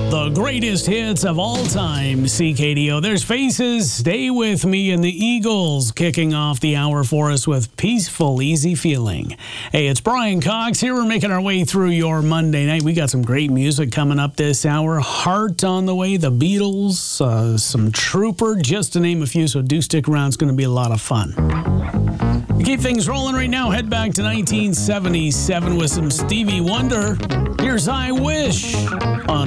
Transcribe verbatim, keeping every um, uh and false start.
The greatest hits of all time, C K D O. There's Faces, Stay With Me, and the Eagles kicking off the hour for us with Peaceful, Easy Feeling. Hey, it's Brian Cox here. We're making our way through your Monday night. We got some great music coming up this hour. Heart on the way, the Beatles, uh, some Trooper, just to name a few, so do stick around. It's going to be a lot of fun. To keep things rolling right now, head back to nineteen seventy-seven with some Stevie Wonder. Here's I Wish on